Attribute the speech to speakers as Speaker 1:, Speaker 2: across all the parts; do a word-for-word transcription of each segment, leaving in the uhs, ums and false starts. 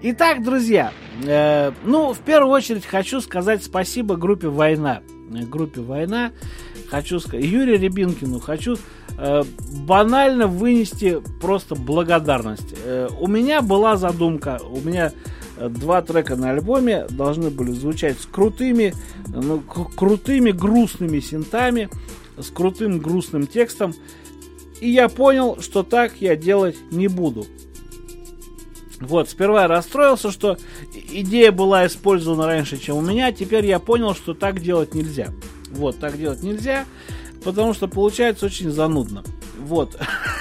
Speaker 1: Итак, друзья, э, ну, в первую очередь хочу сказать спасибо группе «Война». Группе «Война». Хочу сказать, Юрию Рябинкину хочу э, банально вынести просто благодарность. Э, у меня была задумка, у меня два трека на альбоме должны были звучать с крутыми, ну, крутыми грустными синтами, с крутым грустным текстом. И я понял, что так я делать не буду. Вот, сперва я расстроился, что идея была использована раньше, чем у меня. Теперь я понял, что так делать нельзя. Вот, так делать нельзя, потому что получается очень занудно. Вот.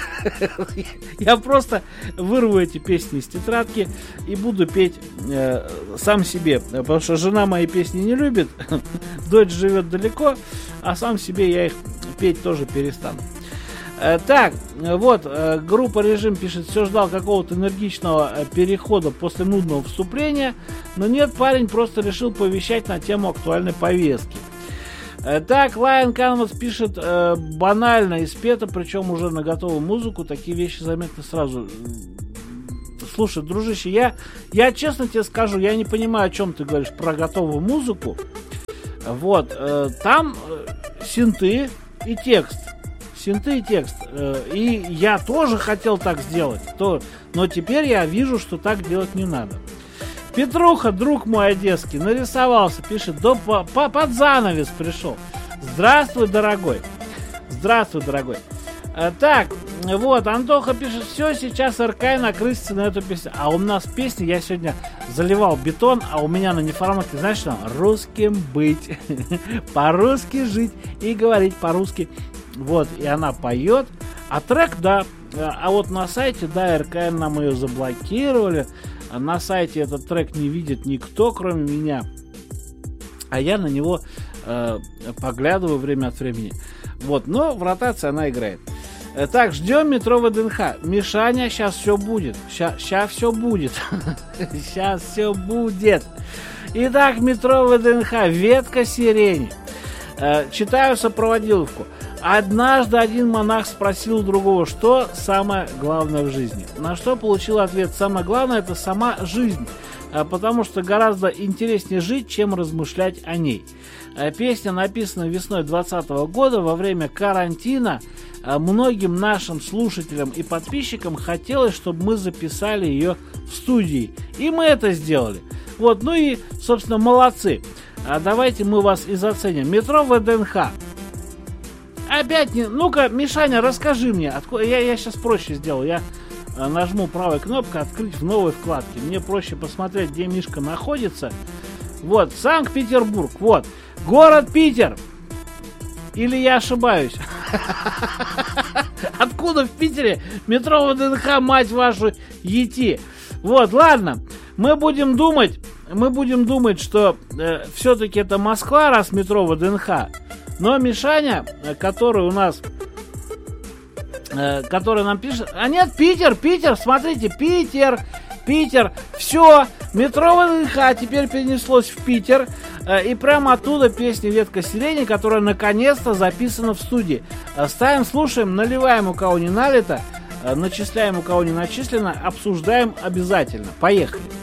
Speaker 1: Я просто вырву эти песни из тетрадки и буду петь э, сам себе. Потому что жена мои песни не любит, дочь живет далеко, а сам себе я их петь тоже перестану. Так, вот, группа «Режим» пишет: все ждал какого-то энергичного перехода после нудного вступления, но нет, парень просто решил повещать на тему актуальной повестки. Так, Lion Canvas пишет: банально и спето, причем уже на готовую музыку, такие вещи заметны сразу. Слушай, дружище, я, я честно тебе скажу, я не понимаю, о чем ты говоришь про готовую музыку. Вот, там синты и текст. Синты и текст. И я тоже хотел так сделать, то, но теперь я вижу, что так делать не надо. Петруха, друг мой одесский, нарисовался, пишет: да по, по, под занавес пришел. Здравствуй, дорогой. Здравствуй, дорогой. Так, вот, Антоха пишет: все, сейчас РК накрысится на эту песню. А у нас песни, я сегодня заливал бетон, а у меня на неформатке, знаешь что? Русским быть, по-русски жить и говорить по-русски. Вот, и она поет. А трек, да, а вот на сайте, да, РК нам ее заблокировали. На сайте этот трек не видит никто, кроме меня. А я на него э, поглядываю время от времени. Вот, но в ротации она играет. Так, ждем метро ВДНХ. Мишаня, сейчас все будет. Сейчас все будет. Сейчас все будет. Итак, метро ВДНХ. Ветка сирени. Э, читаю сопроводиловку. Однажды один монах спросил у другого, что самое главное в жизни. На что получил ответ: самое главное — это сама жизнь, потому что гораздо интереснее жить, чем размышлять о ней. Песня написана весной двадцатого года во время карантина. Многим нашим слушателям и подписчикам хотелось, чтобы мы записали ее в студии. И мы это сделали. Вот, ну и, собственно, молодцы. Давайте мы вас и заценим. Метро ВДНХ. Опять не... Ну-ка, Мишаня, расскажи мне. Откуда... Я, я сейчас проще сделаю. Я э, нажму правой кнопкой «Открыть в новой вкладке». Мне проще посмотреть, где Мишка находится. Вот, Санкт-Петербург. Вот, город Питер. Или я ошибаюсь? Откуда в Питере метро ВДНХ, мать вашу, идти? Вот, ладно. Мы будем думать, мы будем думать, что э, все-таки это Москва, раз метро ВДНХ. Но Мишаня, который у нас, э, который нам пишет... А нет, Питер, Питер, смотрите, Питер, Питер. Все, метро ВДНХ теперь перенеслось в Питер. Э, и прямо оттуда песня «Ветка сирени», которая наконец-то записана в студии. Э, ставим, слушаем, наливаем, у кого не налито, э, начисляем, у кого не начислено, обсуждаем обязательно. Поехали.